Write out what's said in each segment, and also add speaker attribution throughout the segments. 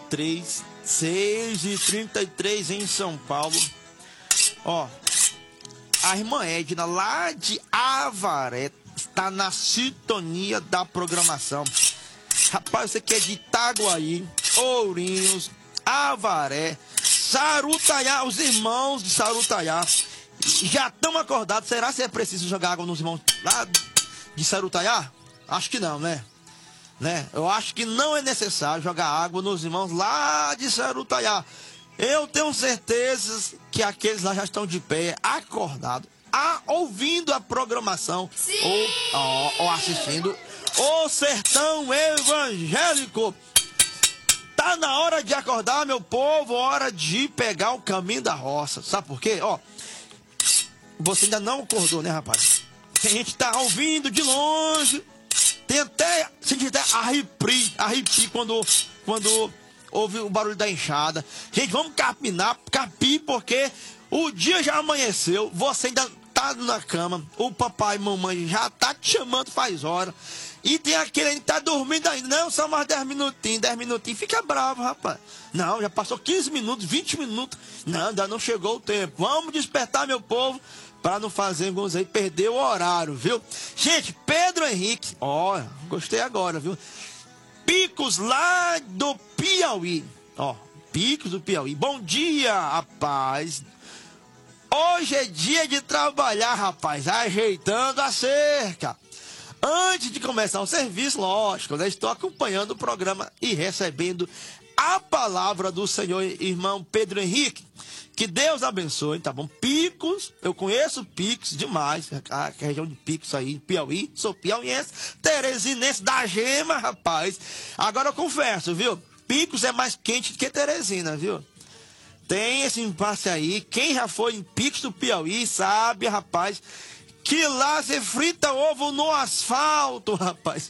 Speaker 1: 33, 6h33 em São Paulo. Ó, a irmã Edna, lá de Avaré, está na sintonia da programação. Rapaz, você que é de Itaguaí, Ourinhos, Avaré, Sarutaiá, os irmãos de Sarutaiá já estão acordados. Será que é preciso jogar água nos irmãos lá de Sarutaiá? Acho que não, né? Eu acho que não é necessário jogar água nos irmãos lá de Sarutaiá. Eu tenho certeza que aqueles lá já estão de pé, acordados, ouvindo a programação ou assistindo o Sertão Evangélico. Tá na hora de acordar, meu povo, hora de pegar o caminho da roça. Sabe por quê? Ó, você ainda não acordou, né, rapaz? Tem gente que tá ouvindo de longe. Sente até arrepio quando ouve o barulho da enxada. Gente, vamos capir, porque o dia já amanheceu. Você ainda tá na cama. O papai e mamãe já tá te chamando faz hora. E tem aquele que tá dormindo ainda. Não, só mais 10 minutinhos. Fica bravo, rapaz. Não, já passou 15 minutos, 20 minutos. Não, ainda não chegou o tempo. Vamos despertar, meu povo, para não fazer alguns aí perder o horário, viu? Gente, Pedro Henrique, ó, gostei agora, viu? Picos lá do Piauí. Ó, Picos do Piauí. Bom dia, rapaz. Hoje é dia de trabalhar, rapaz, ajeitando a cerca. Antes de começar o serviço, lógico, né? Estou acompanhando o programa e recebendo a palavra do Senhor, irmão Pedro Henrique. Que Deus abençoe, tá bom? Picos, eu conheço Picos demais, a região de Picos aí, Piauí, sou piauiense, teresinense da gema, rapaz. Agora eu confesso, viu? Picos é mais quente que Teresina, viu? Tem esse impasse aí, quem já foi em Picos do Piauí sabe, rapaz, que lá você frita ovo no asfalto, rapaz.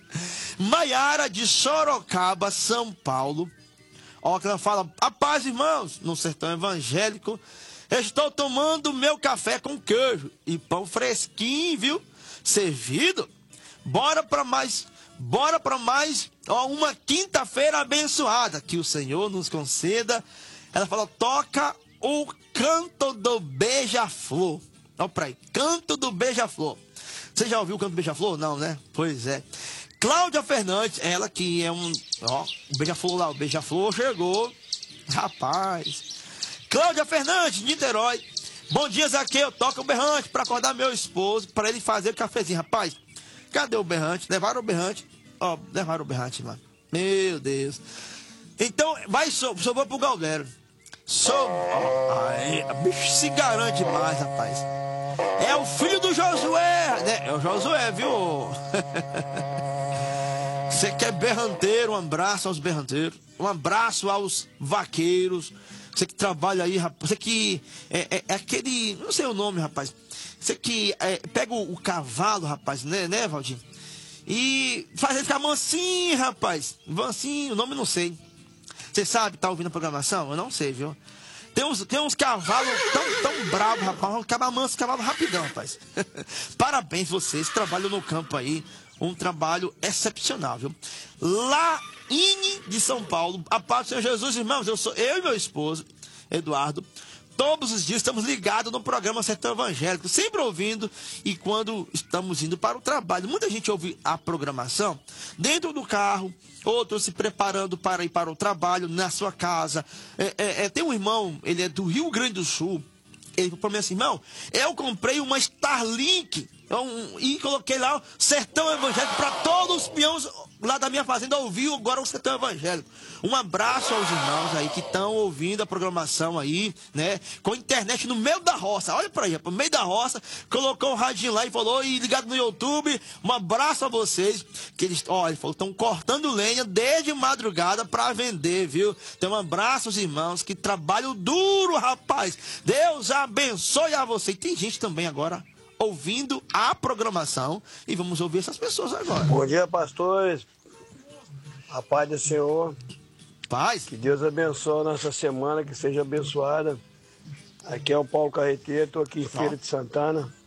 Speaker 1: Maiara de Sorocaba, São Paulo. Ó, que ela fala: a paz, irmãos, no Sertão Evangélico, estou tomando meu café com queijo e pão fresquinho, viu? Servido. Bora para mais, ó, uma quinta-feira abençoada, que o Senhor nos conceda. Ela fala: toca o canto do beija-flor. Ó, pra aí, canto do beija-flor. Você já ouviu o canto do beija-flor? Não, né? Pois é. Cláudia Fernandes, ela que é ó, o beija-flor lá, o beija-flor chegou. Rapaz. Cláudia Fernandes, de Niterói. Bom dia, Zaqueu. Toca o berrante para acordar meu esposo, para ele fazer o cafezinho. Rapaz, cadê o berrante? Levaram o berrante. Ó, levaram o berrante lá. Meu Deus. Então, sobrou pro Galdero. Aí, o bicho se garante mais, rapaz. É o filho do Josué, né? É o Josué, viu? Você que é berranteiro, um abraço aos berranteiros. Um abraço aos vaqueiros. Você que trabalha aí, rapaz. Você que é aquele... Não sei o nome, rapaz. Você que pega o cavalo, rapaz, né, Valdir? E faz ele ficar mansinho, rapaz. Mansinho, o nome eu não sei. Você sabe, tá ouvindo a programação? Eu não sei, viu? Tem uns cavalos tão bravos, rapaz. Acaba manso, cavalo rapidão, rapaz. Parabéns vocês que trabalham no campo aí. Um trabalho excepcional, viu? Laine de São Paulo. A paz do Senhor Jesus, irmãos. Eu e meu esposo, Eduardo, todos os dias estamos ligados no programa Sertão Evangélico, sempre ouvindo, e quando estamos indo para o trabalho. Muita gente ouve a programação dentro do carro, outros se preparando para ir para o trabalho, na sua casa. Tem um irmão, ele é do Rio Grande do Sul. Ele falou para mim assim: irmão, eu comprei uma Starlink e coloquei lá o Sertão Evangélico para todos os peões lá da minha fazenda ouvir agora o Sertão Evangélico. Um abraço aos irmãos aí que estão ouvindo a programação aí, né? Com internet no meio da roça. Olha para aí, no meio da roça, colocou o radinho lá e falou, e ligado no YouTube. Um abraço a vocês, que eles, ó, ele falou, estão cortando lenha desde madrugada para vender, viu? Então um abraço aos irmãos que trabalham duro, rapaz. Deus abençoe a você. E tem gente também agora ouvindo a programação, e vamos ouvir essas pessoas agora.
Speaker 2: Bom dia, pastores. A paz do Senhor.
Speaker 1: Paz.
Speaker 2: Que Deus abençoe a nossa semana, que seja abençoada. Aqui é o Paulo Carreteiro, estou aqui em Feira de Santana.